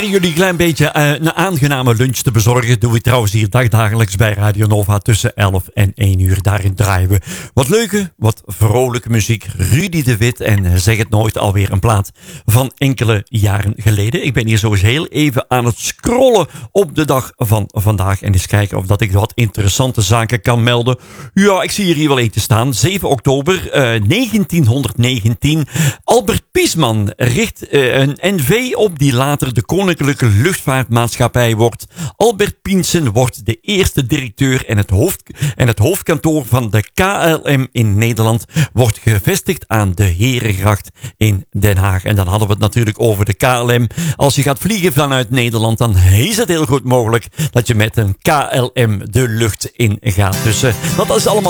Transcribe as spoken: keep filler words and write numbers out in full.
Jullie een klein beetje uh, een aangename lunch te bezorgen. Doe ik trouwens hier dagdagelijks bij Radio Nova tussen elf en één uur. Daarin draaien we wat leuke, wat vrolijke muziek. Rudy de Wit en Zeg het nooit, alweer een plaat van enkele jaren geleden. Ik ben hier zo eens heel even aan het scrollen op de dag van vandaag. En eens kijken of dat ik wat interessante zaken kan melden. Ja, ik zie hier, hier wel eentje staan. zeven oktober uh, negentienhonderdnegentien. Albert Piesman richt uh, een N V op die later de Koninklijke Luchtvaartmaatschappij wordt. Albert Piensen wordt de eerste directeur en het, hoofd, en het hoofdkantoor van de K L M in Nederland wordt gevestigd aan de Herengracht in Den Haag. En dan hadden we het natuurlijk over de K L M. Als je gaat vliegen vanuit Nederland, dan is het heel goed mogelijk dat je met een K L M de lucht in gaat. Dus uh, dat is allemaal